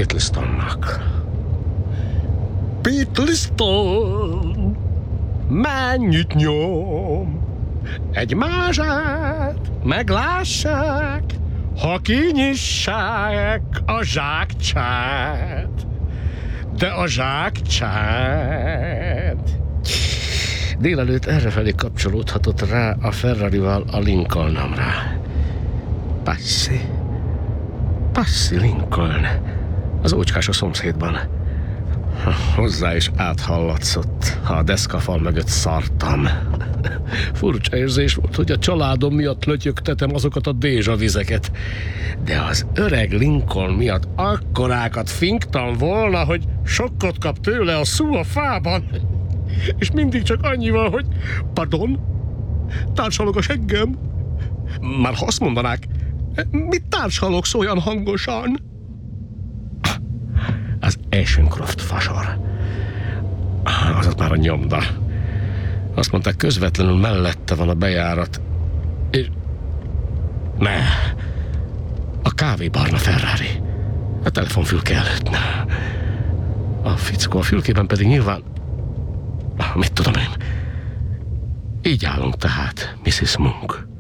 Pete Listonnak. Pete Liston, mennyit nyom, egy mázsát meglássák, ha kinyissák a zsákcsát. De a zsákcsát... Délelőtt errefelé kapcsolódhatott rá a Ferrarival a Lincolnomra. Passy Lincoln, az ócskás a szomszédban. Hozzá is áthallatszott, ha a deszkafal mögött szartam. Furcsa érzés volt, hogy a családom miatt lötyögtetem azokat a dézsavizeket. De az öreg Lincoln miatt akkorákat finktam volna, hogy sokkot kap tőle a szú a fában. És mindig csak annyival, hogy pardon, társalog a seggem. Már ha azt mondanák, mit társalogsz olyan hangosan? Az Ashcroft fasor. Az ott már a nyomda. Azt mondták, közvetlenül mellette van a bejárat. És... Ne. A kávébarna Ferrari. A telefonfülke előtt. A fickó a fülkében pedig nyilván... Mit tudom én. Így állunk tehát, Mrs. Monk.